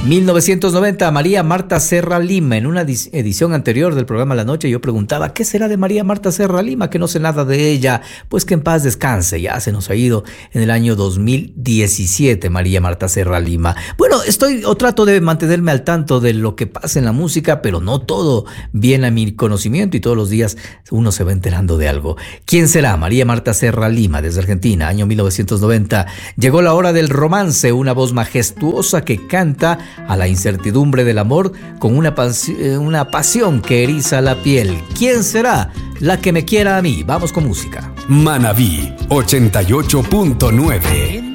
1990, María Marta Serra Lima. En una edición anterior del programa La Noche yo preguntaba, ¿qué será de María Marta Serra Lima? Que no sé nada de ella. Pues que en paz descanse, ya se nos ha ido en el año 2017 María Marta Serra Lima. Bueno, trato de mantenerme al tanto de lo que pasa en la música, pero no todo viene a mi conocimiento y todos los días uno se va enterando de algo. ¿Quién será? María Marta Serra Lima, desde Argentina, año 1990. Llegó la hora del romance, una voz majestuosa que canta a la incertidumbre del amor con una pasión que eriza la piel. ¿Quién será la que me quiera a mí? Vamos con música. Manabí 88.9.